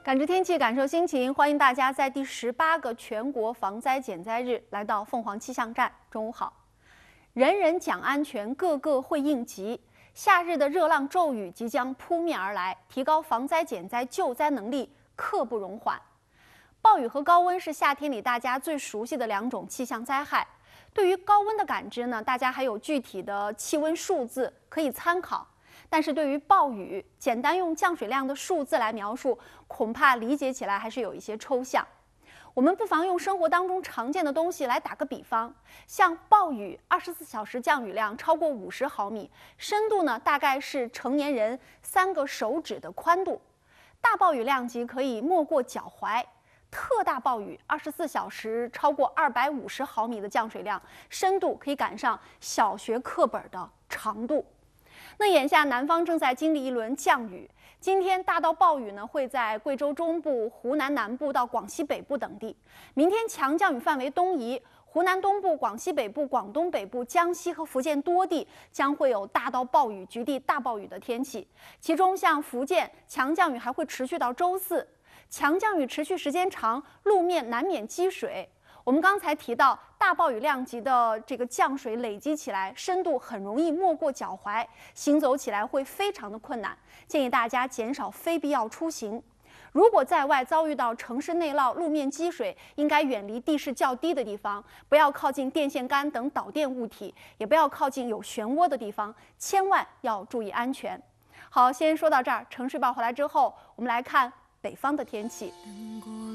感知天气，感受心情，欢迎大家在第18个全国防灾减灾日来到凤凰气象站。中午好，人人讲安全，个个会应急。夏日的热浪骤雨即将扑面而来，提高防灾减灾救灾能力刻不容缓。暴雨和高温是夏天里大家最熟悉的两种气象灾害。对于高温的感知呢，大家还有具体的气温数字可以参考。 但是对于暴雨，简单用降水量的数字来描述，恐怕理解起来还是有一些抽象。我们不妨用生活当中常见的东西来打个比方，像暴雨，24小时降雨量超过50毫米，深度呢大概是成年人3个手指的宽度。大暴雨量级可以没过脚踝。 特大暴雨，24小时超过250毫米的降水量，深度可以赶上小学课本的长度。那眼下南方正在经历一轮降雨，今天大到暴雨呢会在贵州中部、湖南南部到广西北部等地，明天强降雨范围东移。 湖南东部、广西北部、广东北部、江西和福建多地将会有大到暴雨、局地大暴雨的天气，其中像福建强降雨还会持续到周四。 强降雨持续时间长，路面难免积水。我们刚才提到，大暴雨量级的这个降水累积起来，深度很容易没过脚踝，行走起来会非常的困难。建议大家减少非必要出行。如果在外遭遇到城市内涝、路面积水，应该远离地势较低的地方，不要靠近电线杆等导电物体，也不要靠近有漩涡的地方，千万要注意安全。好，先说到这儿。城市报回来之后，我们来看 北方的天气。